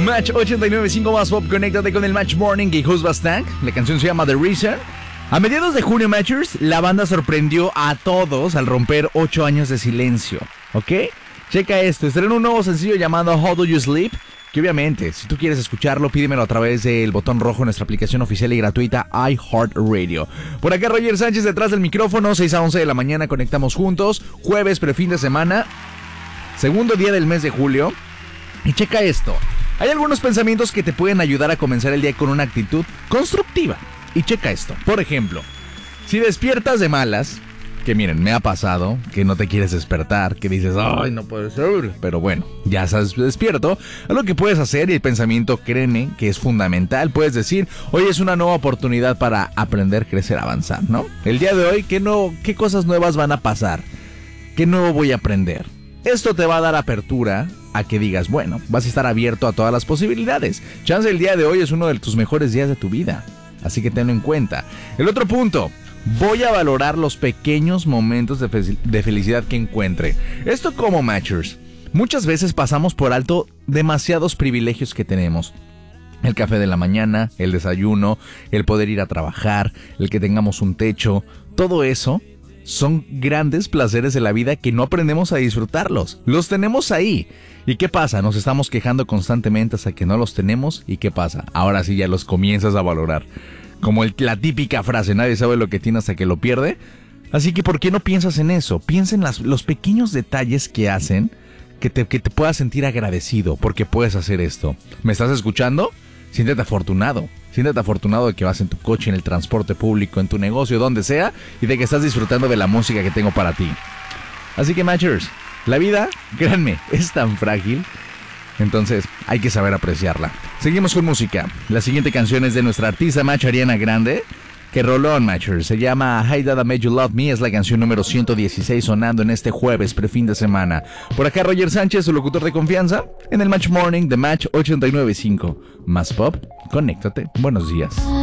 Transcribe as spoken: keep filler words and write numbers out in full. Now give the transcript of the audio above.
Match ochenta y nueve punto cinco más pop, conéctate con el Match Morning y Husband. La canción se llama The Reason. A mediados de junio, Matchers, la banda sorprendió a todos al romper ocho años de silencio, ¿ok? Checa esto, estrenó un nuevo sencillo llamado How Do You Sleep, que obviamente, si tú quieres escucharlo, pídemelo a través del botón rojo en nuestra aplicación oficial y gratuita iHeartRadio. Por acá Roger Sánchez detrás del micrófono, seis a once de la mañana, conectamos juntos, jueves, prefin de semana, segundo día del mes de julio. Y checa esto, hay algunos pensamientos que te pueden ayudar a comenzar el día con una actitud constructiva. Y checa esto, por ejemplo, si despiertas de malas, que miren, me ha pasado, que no te quieres despertar, que dices, ay, no puede ser, pero bueno, ya estás despierto, algo que puedes hacer y el pensamiento, créeme, que es fundamental, puedes decir, hoy es una nueva oportunidad para aprender, crecer, avanzar, ¿no? El día de hoy, ¿qué, no, qué cosas nuevas van a pasar? ¿Qué nuevo voy a aprender? Esto te va a dar apertura a que digas, bueno, vas a estar abierto a todas las posibilidades. Chance el día de hoy es uno de tus mejores días de tu vida. Así que tenlo en cuenta. El otro punto, voy a valorar los pequeños momentos de, fe- de felicidad que encuentre. Esto como Matchers. Muchas veces pasamos por alto demasiados privilegios que tenemos. El café de la mañana, el desayuno, el poder ir a trabajar, el que tengamos un techo. Todo eso son grandes placeres de la vida que no aprendemos a disfrutarlos. Los tenemos ahí. ¿Y qué pasa? Nos estamos quejando constantemente hasta que no los tenemos. ¿Y qué pasa? Ahora sí ya los comienzas a valorar. Como el, la típica frase, nadie sabe lo que tiene hasta que lo pierde. Así que ¿por qué no piensas en eso? Piensa en las, los pequeños detalles que hacen que te, que te puedas sentir agradecido porque puedes hacer esto. ¿Me estás escuchando? Siéntete afortunado. Siéntete afortunado de que vas en tu coche, en el transporte público, en tu negocio, donde sea, y de que estás disfrutando de la música que tengo para ti. Así que, Matchers, la vida, créanme, es tan frágil. Entonces, hay que saber apreciarla. Seguimos con música. La siguiente canción es de nuestra artista Match, Ariana Grande. Que rolón, Matchers. Se llama Hey Dad, I Made You Love Me. Es la canción número ciento dieciséis sonando en este jueves, prefin de semana. Por acá Roger Sánchez, su locutor de confianza, en el Match Morning de Match ochenta y nueve punto cinco. Más pop, conéctate. Buenos días.